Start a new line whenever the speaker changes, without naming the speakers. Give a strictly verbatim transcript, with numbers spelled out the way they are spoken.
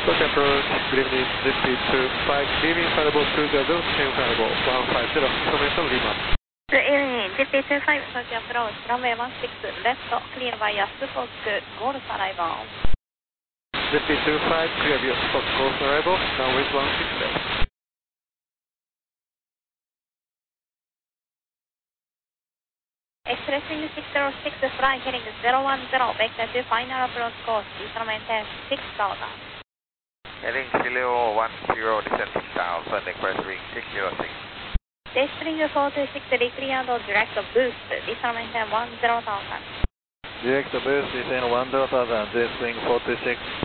Approach, approach, good evening, Z P two five, leaving Fireball two zero, ten Fireball one five zero, information Lima.
Good evening, Z P two five, approach, approach, runway one six, left, clear via Spock, Golf arrival.
Z P two five, clear via Spock, Golf arrival, runway one six left.
Express wind six zero six, fly heading zero one zero, vector to final approach course, please maintain six thousand.
Heading Kilo one zero, descending south, Sunday crest ring six zero six.
Dayspring four two six, recleared direct boost, please maintain one zero thousand.
Direct boost, descend one zero thousand, Dayspring four two six.